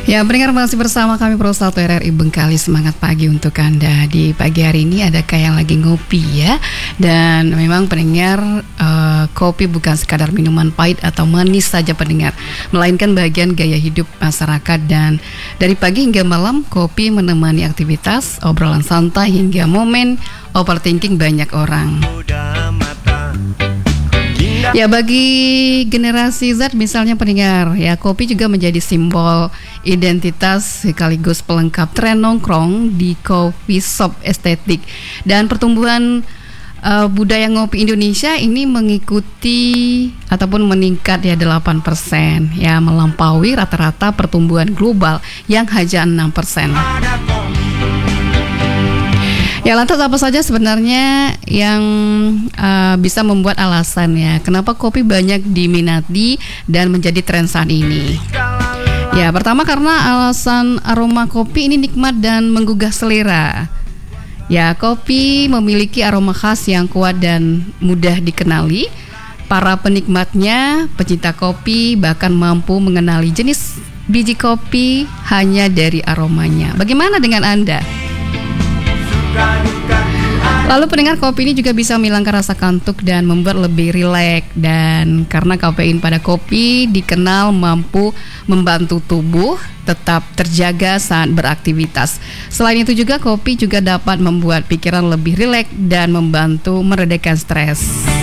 Ya, pendengar masih bersama kami Pro 1 RRI Bengkali. Semangat pagi untuk Anda. Di pagi hari ini adakah yang lagi ngopi ya? Dan memang pendengar, kopi bukan sekadar minuman pahit atau manis saja pendengar, melainkan bagian gaya hidup masyarakat. Dan dari pagi hingga malam, kopi menemani aktivitas, obrolan santai hingga momen overthinking banyak orang. Ya, bagi generasi Z misalnya pendengar, ya kopi juga menjadi simbol identitas sekaligus pelengkap tren nongkrong di coffee shop estetik. Dan pertumbuhan budaya ngopi Indonesia ini mengikuti ataupun meningkat ya 8%, ya melampaui rata-rata pertumbuhan global yang hanya 6%. Ya, lantas apa saja sebenarnya yang bisa membuat alasan ya kenapa kopi banyak diminati dan menjadi tren saat ini? Ya, pertama karena alasan aroma kopi ini nikmat dan menggugah selera. Ya, kopi memiliki aroma khas yang kuat dan mudah dikenali. Para penikmatnya, pecinta kopi bahkan mampu mengenali jenis biji kopi hanya dari aromanya. Bagaimana dengan Anda? Lalu pendengar, kopi ini juga bisa menghilangkan rasa kantuk dan membuat lebih rileks. Dan karena kafein pada kopi dikenal mampu membantu tubuh tetap terjaga saat beraktivitas. Selain itu juga kopi juga dapat membuat pikiran lebih rileks dan membantu meredakan stres.